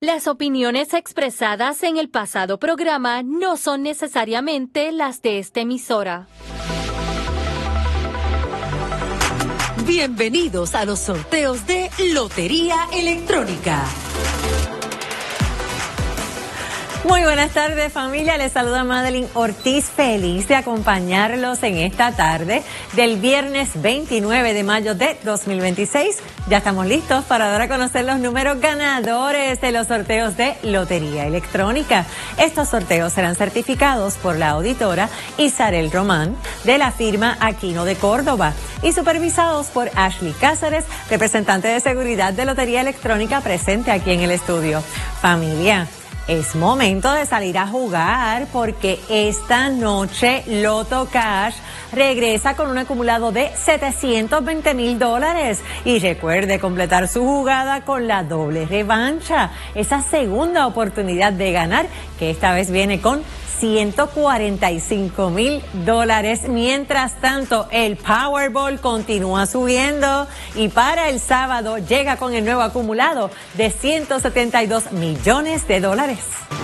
Las opiniones expresadas en el pasado programa no son necesariamente las de esta emisora. Bienvenidos a los sorteos de Lotería Electrónica. Muy buenas tardes, familia. Les saluda Madeline Ortiz, feliz de acompañarlos en esta tarde del viernes 29 de mayo de 2026. Ya estamos listos para dar a conocer los números ganadores de los sorteos de Lotería Electrónica. Estos sorteos serán certificados por la auditora Isabel Román de la firma Aquino de Córdoba y supervisados por Ashley Cáceres, representante de seguridad de Lotería Electrónica presente aquí en el estudio. Familia, es momento de salir a jugar porque esta noche Loto Cash regresa con un acumulado de $720,000 y recuerde completar su jugada con la doble revancha, esa segunda oportunidad de ganar que esta vez viene con $145,000. Mientras tanto, el Powerball continúa subiendo y para el sábado llega con el nuevo acumulado de $172 millones.